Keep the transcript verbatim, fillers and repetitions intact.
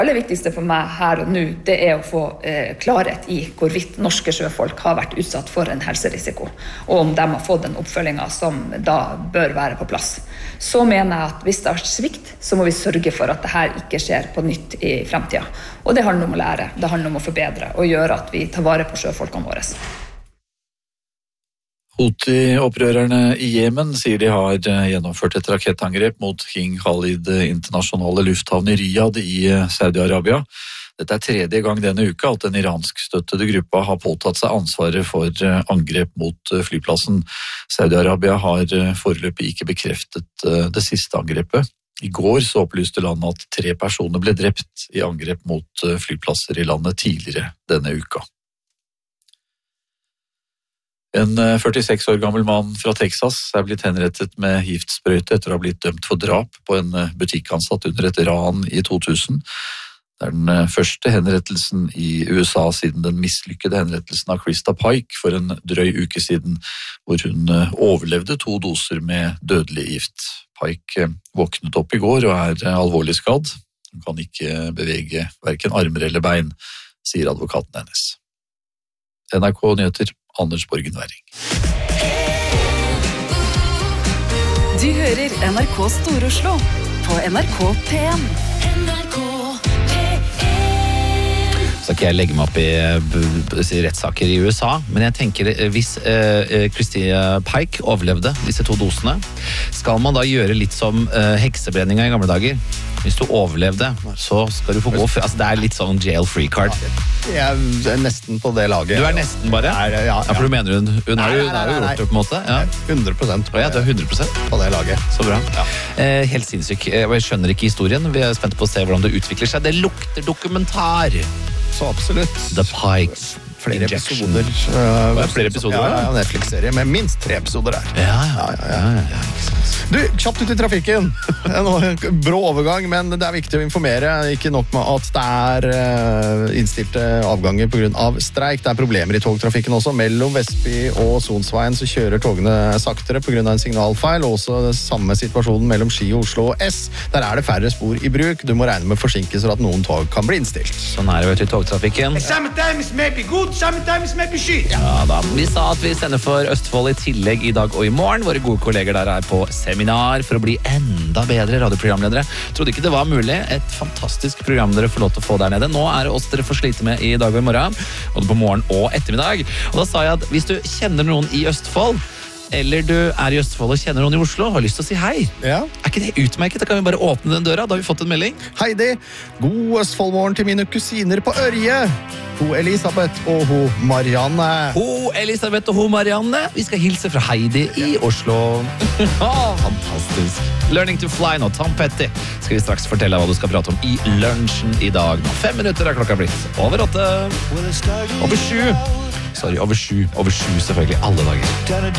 Det aller viktigste for meg her og nå, det er å få eh, klarhet i hvorvidt norske sjøfolk har vært utsatt for en helserisiko, og om de har fått den oppfølgingen som da bør være på plass. Så mener jeg at hvis det har svikt, så må vi sørge for at dette ikke skjer på nytt i fremtiden. Og det handler om å lære, det handler om å forbedre, og gjøre at vi tar vare på sjøfolkene våre. Houthi-opprørerne i Jemen sier de har gjennomført et rakettangrep mot King Khalid internasjonale lufthavn i Riyadh i Saudi-Arabia. Dette er tredje gang denne uka at den iransk-støttede gruppa har påtatt seg ansvaret for angrep mot flyplassen. Saudi-Arabia har foreløpig ikke bekreftet det siste angrepet. I går så opplyste landet at tre personer ble drept i angrep mot flyplasser i landet tidligere denne uka. En førtiseks år gammel mann fra Texas er blitt henrettet med giftsprøyte etter å ha blitt dømt for drap på en butikkansatt under et ran i to tusen. Det er den første henrettelsen i U S A siden den mislykkede henrettelsen av Krista Pike for en drøy uke siden, hvor hun overlevde to doser med dødelig gift. Pike våknet opp i går og er alvorlig skadd. Hun kan ikke bevege hverken armer eller bein, sier advokaten hennes. N R K Nyheter, Anders Borgen Werring. Du hører N R K Stor-Oslo på N R K P en. N R K P en. Så ikke jeg legge meg opp i rettssaker i U S A, men jeg tenker hvis eh, Christia Pike overlevde disse to dosene, skal man da gjøre litt som eh, heksebrenninga i gamle dager? Hvis du overlevde, så skal du få gå for, altså det er litt sånn jail free card. Jeg er nesten på det laget. Du er nesten bare? Er, ja, ja. Ja, for du mener hun, hun har jo gjort det på en måte? Ja. hundre prosent på, ja, det er hundre prosent på det laget. Så bra. Ja. Eh, helt sinnssyk. Jeg skjønner ikke historien. Vi er spent på å se hvordan det utvikler seg. Det lukter dokumentar. Så absolutt. The Pikes. Flere Injection. episoder. Uh, flere episoder? Ja, ja, Netflix-serie med minst tre episoder her. Ja, ja, ja. ja, ja, ja ikke sant. Du, kjapt ut i trafikken. En brå overgang, men det er viktig å informere. Ikke nok med at det er uh, innstilte avganger på grunn av streik. Det er problemer i togtrafikken også. Mellom Vestby og Sonsveien så kjører togene saktere på grunn av en signalfeil. Også det samme situasjonen mellom Ski og Oslo og S. Der er det færre spor i bruk. Du må regne med forsinkelser at noen tog kan bli innstilt. Sånn er det vet du i togtrafikken. Sometimes may be good, sometimes may be shit. Ja da, vi sa at vi sender for Østfold i tillegg i dag og i morgen. Våre gode kolleger der er på seminar for å bli enda bedre radioprogramledere. Trodde ikke det var mulig. Et fantastisk program dere får lov til å få der nede. Nå er det oss dere får slite med i dag og i morgen, både på morgen og ettermiddag. Og da sa jeg at hvis du kjenner noen i Østfold, eller du er i Østfold og kjenner noen i Oslo og har lyst til å si hei. Ja. Er ikke det utmerket? Da kan vi bare åpne den døra. Da har vi fått en melding. Heidi, god Østfoldmorgen til mine kusiner på Ørje. Ho Elisabeth og ho Marianne. Ho Elisabeth og ho Marianne. Vi skal hilse fra Heidi i Oslo. Fantastisk. Learning to fly nå, Tom Petty. Skal vi straks fortelle hva du skal prate om i lunsjen i dag. Nå fem minutter er klokka blitt. Over åtte. Over sju. Sorry, over sju. Over sju selvfølgelig. Alle dager.